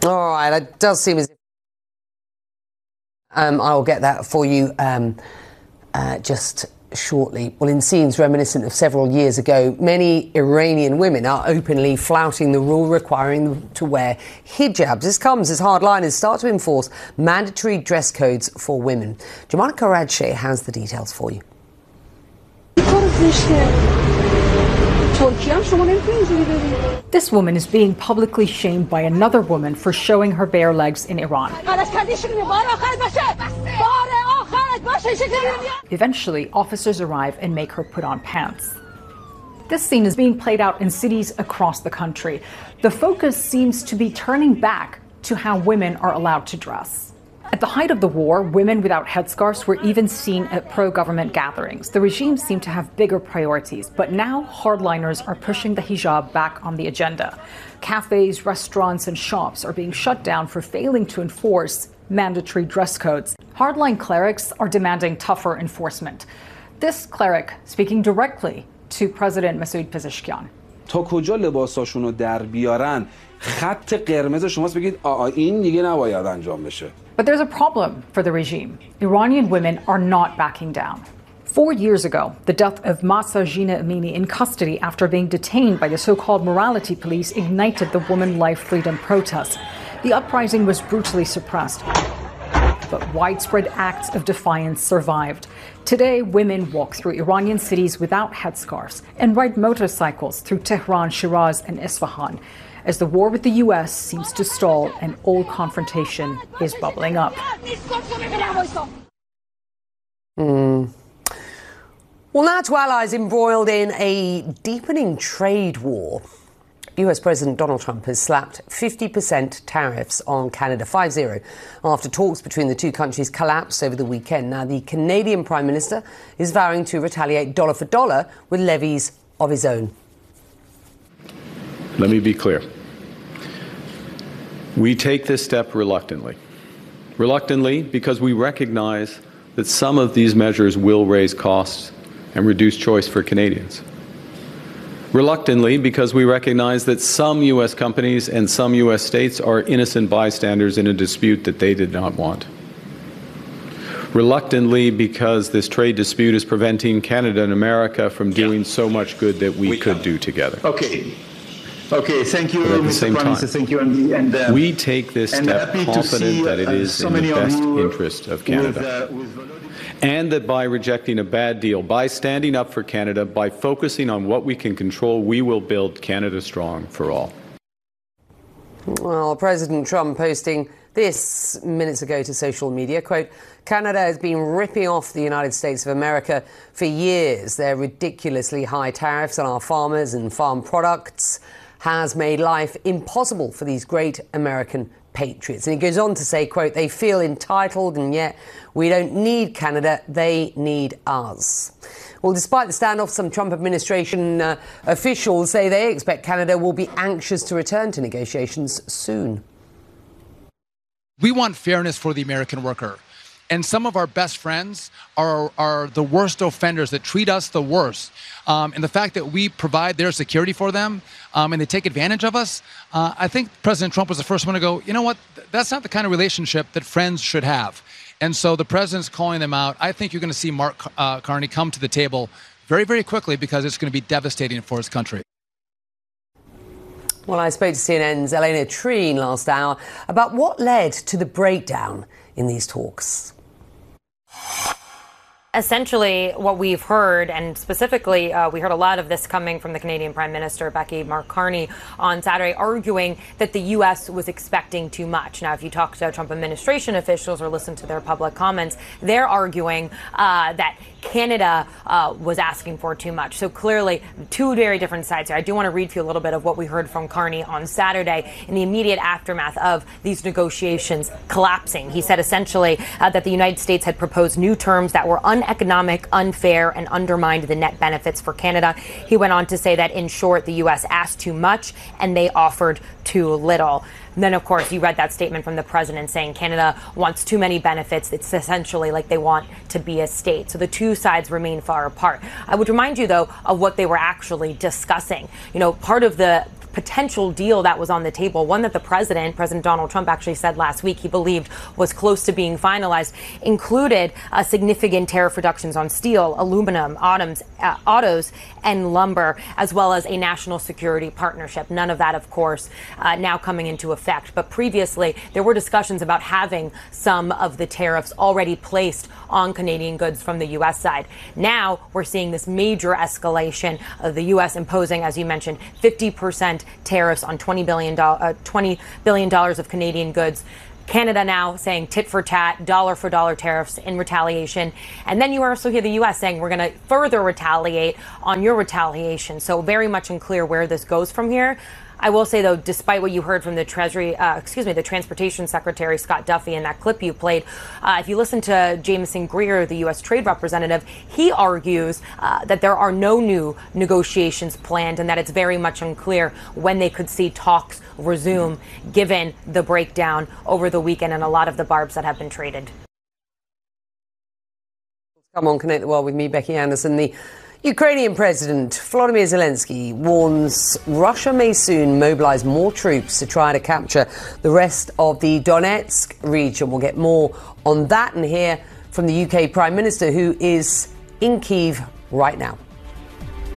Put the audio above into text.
All right, it does seem as if I'll get that for you just shortly. Well, in scenes reminiscent of several years ago, many Iranian women are openly flouting the rule requiring them to wear hijabs. This comes as hardliners start to enforce mandatory dress codes for women. Jumana Karachi has the details for you. This woman is being publicly shamed by another woman for showing her bare legs in Iran. Eventually, officers arrive and make her put on pants. This scene is being played out in cities across the country. The focus seems to be turning back to how women are allowed to dress. At the height of the war, women without headscarves were even seen at pro-government gatherings. The regime seemed to have bigger priorities, but now hardliners are pushing the hijab back on the agenda. Cafes, restaurants, and shops are being shut down for failing to enforce mandatory dress codes. Hardline clerics are demanding tougher enforcement. This cleric speaking directly to President Masoud Pezeshkian. تا کجا لباساشونو در بیارن خط قرمز شماست بگید این دیگه نباید انجام بشه. But there's a problem for the regime. Iranian women are not backing down. 4 years ago, the death of Mahsa Jina Amini in custody after being detained by the so-called morality police ignited the woman life freedom protests. The uprising was brutally suppressed, but widespread acts of defiance survived. Today, women walk through Iranian cities without headscarves and ride motorcycles through Tehran, Shiraz, and Isfahan. As the war with the U.S. seems to stall, an old confrontation is bubbling up. Well, now to allies embroiled in a deepening trade war. US President Donald Trump has slapped 50% tariffs on Canada, 5-0, after talks between the two countries collapsed over the weekend. Now, the Canadian Prime Minister is vowing to retaliate dollar for dollar with levies of his own. Let me be clear. We take this step reluctantly. Reluctantly because we recognize that some of these measures will raise costs and reduce choice for Canadians. Reluctantly because we recognize that some U.S. companies and some U.S. states are innocent bystanders in a dispute that they did not want. Reluctantly because this trade dispute is preventing Canada and America from doing so much good that we could do together. Okay, thank you, Mr. Prime Minister. Thank you. And we take this step confident that it is in the best interest of Canada. And that by rejecting a bad deal, by standing up for Canada, by focusing on what we can control, we will build Canada strong for all. Well, President Trump posting this minutes ago to social media, quote, Canada has been ripping off the United States of America for years. Their ridiculously high tariffs on our farmers and farm products has made life impossible for these great American patriots. And he goes on to say, quote, they feel entitled and yet we don't need Canada, they need us. Well, despite the standoff, some Trump administration officials say they expect Canada will be anxious to return to negotiations soon. We want fairness for the American worker. And some of our best friends are the worst offenders that treat us the worst. And the fact that we provide their security for them and they take advantage of us, I think President Trump was the first one to go, you know what, that's not the kind of relationship that friends should have. And so the president's calling them out. I think you're going to see Mark Carney come to the table very, very quickly because it's going to be devastating for his country. Well, I spoke to CNN's Elena Treen last hour about what led to the breakdown in these talks. Essentially, what we've heard, and specifically, we heard a lot of this coming from the Canadian Prime Minister, Mark Carney, on Saturday, arguing that the U.S. was expecting too much. Now, if you talk to Trump administration officials or listen to their public comments, they're arguing that Canada was asking for too much. So clearly, two very different sides here. I do want to read to you a little bit of what we heard from Carney on Saturday in the immediate aftermath of these negotiations collapsing. He said essentially that the United States had proposed new terms that were uneconomic, unfair, and undermined the net benefits for Canada. He went on to say that, in short, the U.S. asked too much and they offered too little. And then, of course, you read that statement from the president saying Canada wants too many benefits. It's essentially like they want to be a state. So the two sides remain far apart. I would remind you, though, of what they were actually discussing. You know, part of the potential deal that was on the table, one that the President Donald Trump, actually said last week he believed was close to being finalized, included significant tariff reductions on steel, aluminum, autos, and lumber, as well as a national security partnership. None of that, of course, now coming into effect. But previously, there were discussions about having some of the tariffs already placed on Canadian goods from the U.S. side. Now we're seeing this major escalation of the U.S. imposing, as you mentioned, 50% tariffs on $20 billion of Canadian goods. Canada now saying tit for tat, dollar for dollar tariffs in retaliation. And then you also hear the U.S. saying we're going to further retaliate on your retaliation. So very much unclear where this goes from here. I will say, though, despite what you heard from the the Transportation Secretary, Scott Duffy, in that clip you played, if you listen to Jameson Greer, the U.S. Trade Representative, he argues that there are no new negotiations planned and that it's very much unclear when they could see talks resume, given the breakdown over the weekend and a lot of the barbs that have been traded. Come on, Connect the World with me, Becky Anderson. The Ukrainian President Volodymyr Zelensky warns Russia may soon mobilize more troops to try to capture the rest of the Donetsk region. We'll get more on that and hear from the UK Prime Minister, who is in Kyiv right now.